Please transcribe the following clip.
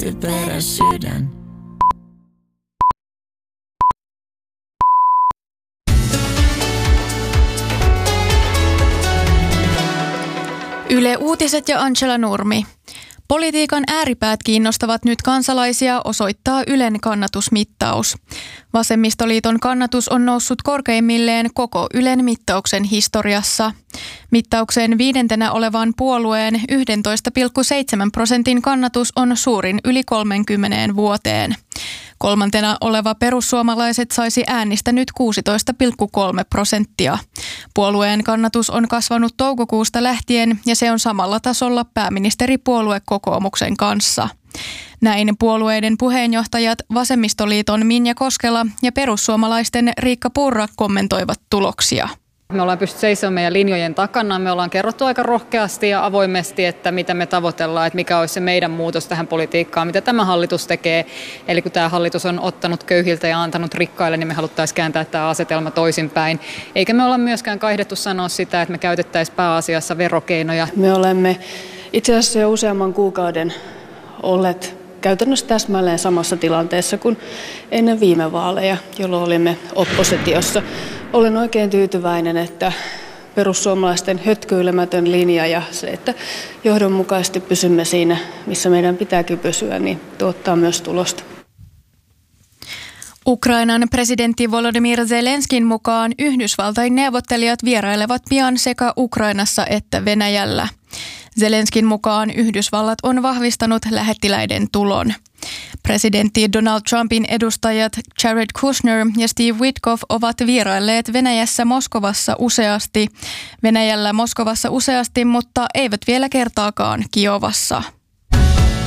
typerä sydän. Yle Uutiset ja Angela Nurmi. Politiikan ääripäät kiinnostavat nyt kansalaisia, osoittaa Ylen kannatusmittaus. Vasemmistoliiton kannatus on noussut korkeimmilleen koko Ylen mittauksen historiassa. Mittauksen 5. olevan puolueen 11,7% kannatus on suurin yli 30 vuoteen. 3. oleva Perussuomalaiset saisi äänistä nyt 16,3%. Puolueen kannatus on kasvanut toukokuusta lähtien ja se on samalla tasolla pääministeripuolue Kokoomuksen kanssa. Näin puolueiden puheenjohtajat Vasemmistoliiton Minja Koskela ja perussuomalaisten Riikka Purra kommentoivat tuloksia. Me ollaan pystytty seisomaan meidän linjojen takana. Me ollaan kerrottu aika rohkeasti ja avoimesti, että mitä me tavoitellaan, että mikä olisi se meidän muutos tähän politiikkaan, mitä tämä hallitus tekee. Eli kun tämä hallitus on ottanut köyhiltä ja antanut rikkaille, niin me haluttaisiin kääntää tämä asetelma toisinpäin. Eikä me olla myöskään kaihdettu sanoa sitä, että me käytettäisiin pääasiassa verokeinoja. Me olemme itse asiassa jo useamman kuukauden olleet käytännössä täsmälleen samassa tilanteessa kuin ennen viime vaaleja, jolloin olimme oppositiossa. Olen oikein tyytyväinen, että perussuomalaisten hötkyilemätön linja ja se, että johdonmukaisesti pysymme siinä, missä meidän pitääkin pysyä, niin tuottaa myös tulosta. Ukrainan presidentti Volodymyr Zelenskin mukaan Yhdysvaltain neuvottelijat vierailevat pian sekä Ukrainassa että Venäjällä. Zelenskin mukaan Yhdysvallat on vahvistanut lähettiläiden tulon. Presidentti Donald Trumpin edustajat Jared Kushner ja Steve Witkoff ovat vierailleet Venäjällä Moskovassa useasti, mutta eivät vielä kertaakaan Kiovassa.